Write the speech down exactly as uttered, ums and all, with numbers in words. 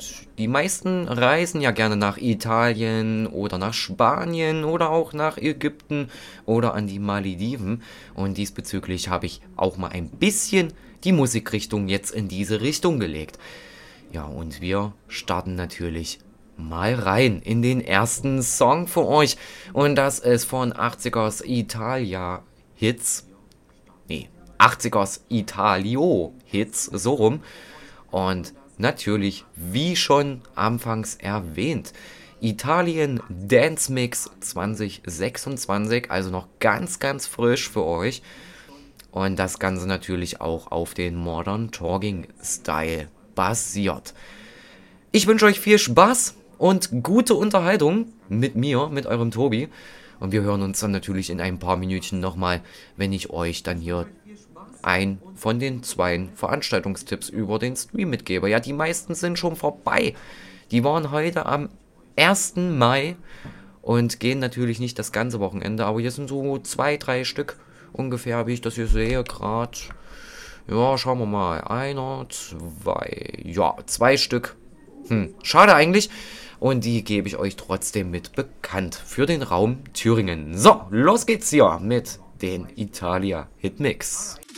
und die meisten reisen ja gerne nach Italien oder nach Spanien oder auch nach Ägypten oder an die Malediven. Und diesbezüglich habe ich auch mal ein bisschen die Musikrichtung jetzt in diese Richtung gelegt. Ja, und wir starten natürlich mal rein in den ersten Song für euch. Und das ist von achtzigers Italia Hits. Nee, achtzigers Italio Hits, so rum. Und natürlich, wie schon anfangs erwähnt, Italien Dance Mix zwanzig sechsundzwanzig, also noch ganz, ganz frisch für euch. Und das Ganze natürlich auch auf den Modern Talking Style basiert. Ich wünsche euch viel Spaß und gute Unterhaltung mit mir, mit eurem Tobi. Und wir hören uns dann natürlich in ein paar Minütchen nochmal, wenn ich euch dann hier ein von den zwei Veranstaltungstipps über den Stream mitgebe. Ja, die meisten sind schon vorbei. Die waren heute am ersten Mai und gehen natürlich nicht das ganze Wochenende, aber hier sind so zwei, drei Stück ungefähr, wie ich das hier sehe, gerade. Ja, schauen wir mal. Einer, zwei, ja, zwei Stück. Hm, schade eigentlich. Und die gebe ich euch trotzdem mit bekannt für den Raum Thüringen. So, los geht's hier mit den Italia Hitmix.